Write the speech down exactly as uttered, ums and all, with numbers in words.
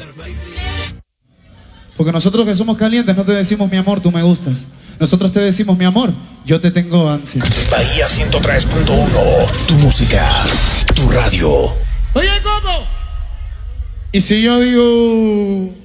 Porque nosotros que somos calientes no te decimos mi amor, tú me gustas. Nosotros te decimos mi amor, yo te tengo ansia. Bahía ciento tres punto uno, tu música, tu radio. Oye, Coco. Y si yo digo...